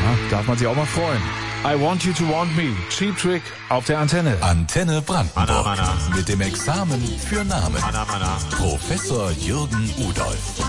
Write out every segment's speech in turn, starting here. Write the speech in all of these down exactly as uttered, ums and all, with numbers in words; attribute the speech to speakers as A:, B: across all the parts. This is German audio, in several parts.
A: darf man sich auch mal freuen. I want you to want me. Cheap Trick auf der Antenne.
B: Antenne Brandenburg.
C: Mana, mana.
B: Mit dem Examen für Namen.
C: Mana, mana.
B: Professor Jürgen Udolf.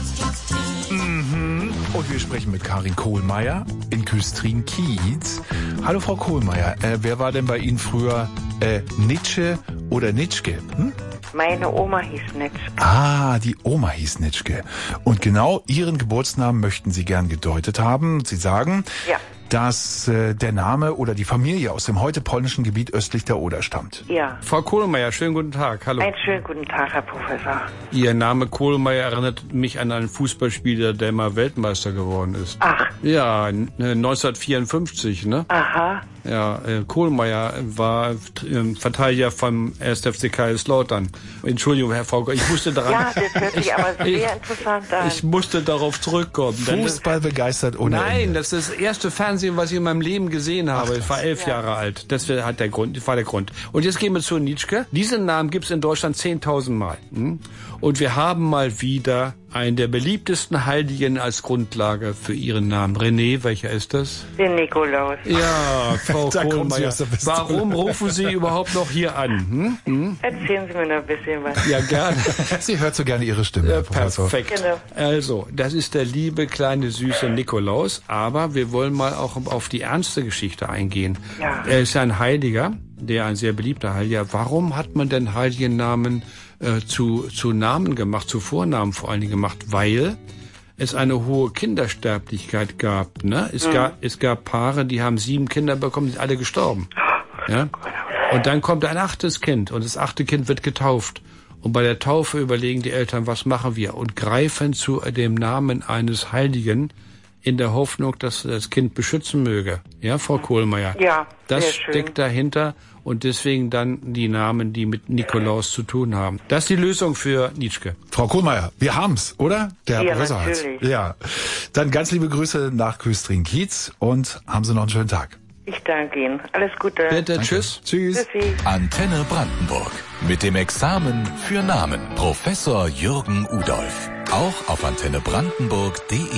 A: Mhm. Und wir sprechen mit Karin Kohlmeier in Küstrin-Kiez. Hallo Frau Kohlmeier, äh, wer war denn bei Ihnen früher äh, Nitsche oder Nitschke? Hm?
D: Meine Oma hieß Nitschke.
A: Ah, die Oma hieß Nitschke. Und genau Ihren Geburtsnamen möchten Sie gern gedeutet haben. Sie sagen,
D: Ja.
A: dass äh, der Name oder die Familie aus dem heute polnischen Gebiet östlich der Oder stammt.
D: Ja.
E: Frau Kohlmeier, schönen guten Tag. Hallo.
D: Einen schönen guten Tag, Herr Professor.
E: Ihr Name Kohlmeier erinnert mich an einen Fußballspieler, der mal Weltmeister geworden ist.
D: Ach.
E: Ja, neunzehnhundertvierundfünfzig, ne?
D: Aha.
E: Ja, äh, Kohlmeier war äh, Verteidiger vom ersten F C Kaiserslautern. Entschuldigung, Herr Frau, ich musste daran...
D: Ja, das hört sich aber sehr
E: ich,
D: interessant an.
E: Ich musste darauf zurückkommen.
A: Fußball begeistert ohne
E: Nein,
A: Ende.
E: das ist das erste Fernsehen, was ich in meinem Leben gesehen habe. Ich war elf
D: Ja.
E: Jahre alt. Das hat der Grund, das war der Grund. Und jetzt gehen wir zu Nitschke. Diesen Namen gibt's in Deutschland zehntausend Mal. Hm? Und wir haben mal wieder einen der beliebtesten Heiligen als Grundlage für ihren Namen. René, welcher ist das?
D: Den Nikolaus.
E: Ja, Frau
A: Da kommt sie
E: Kohlmeier.
A: aus der Pistole.
E: Warum rufen Sie überhaupt noch hier an? Hm? Hm?
D: Erzählen Sie mir noch ein bisschen was.
E: Ja, gerne.
A: Sie hört so gerne Ihre Stimme,
E: Ja,
A: Herr Professor.
E: perfekt.
D: Genau.
E: Also, das ist der liebe, kleine, süße Nikolaus. Aber wir wollen mal auch auf die ernste Geschichte eingehen.
D: Ja.
E: Er ist ein Heiliger, der ein sehr beliebter Heiliger. Warum hat man denn Heiligennamen äh, zu, zu Namen gemacht, zu Vornamen vor allen Dingen gemacht? Weil es eine hohe Kindersterblichkeit gab. Ne? Es,
D: Mhm.
E: gab, es gab Paare, die haben sieben Kinder bekommen, die sind alle gestorben. Ja? Und dann kommt ein achtes Kind und das achte Kind wird getauft. Und bei der Taufe überlegen die Eltern, was machen wir? Und greifen zu dem Namen eines Heiligen in der Hoffnung, dass das Kind beschützen möge. Ja, Frau Kohlmeier?
D: Ja,
E: Das
D: sehr schön.
E: steckt dahinter und deswegen dann die Namen, die mit Nikolaus zu tun haben. Das ist die Lösung für Nitschke.
A: Frau Kohlmeier, wir haben's, oder? Der Herr
D: Ja,
A: Professor hat's.
D: natürlich.
A: Ja. Dann ganz liebe Grüße nach Küstrin-Kiez und haben Sie noch einen schönen Tag.
D: Ich danke Ihnen. Alles Gute.
E: Bitte,
A: Danke.
E: tschüss.
A: Tschüss.
D: Tschüssi.
B: Antenne Brandenburg. Mit dem Examen für Namen. Professor Jürgen Udolf. Auch auf antenne brandenburg punkt de.